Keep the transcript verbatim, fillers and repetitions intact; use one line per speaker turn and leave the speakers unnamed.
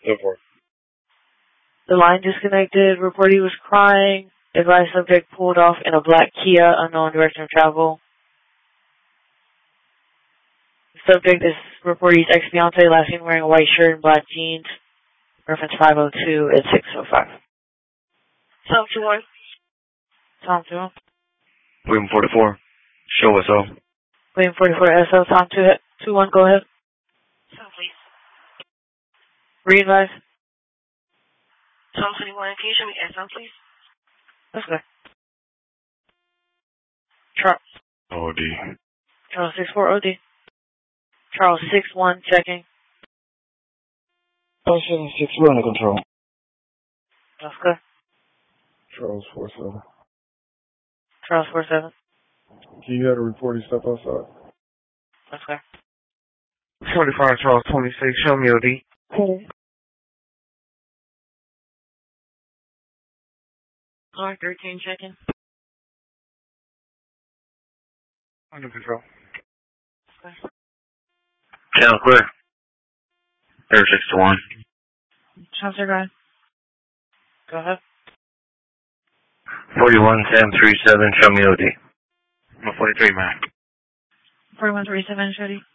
Go for it.
The line disconnected. Report he was crying. Advised subject pulled off in a black Kia, unknown direction of travel. Subject is reportee's ex-fiance, last seen wearing a white shirt and black jeans. Reference five oh two at six oh five.
Tom two one.
Tom two one.
William forty-four. Show us all.
William forty-four S O. Tom two one, go ahead.
Tom, please.
Re-advise.
Tom twenty-one, can you show me S O, please?
That's good. Charles.
O D.
Charles six four O D. Charles six one, checking.
Charles seven six one under control.
That's good.
Charles four seven.
Charles four seven.
Can you have a reporting step outside?
That's good.
forty-five Charles twenty-six, show me O D.
Cool.
R thirteen, checking.
Under control.
Okay.
Channel clear. Air six to one.
How's your guy? Go ahead.
forty-one ten three seven, show me O D. I'm a forty-three, man.
forty-one three seven, Shady.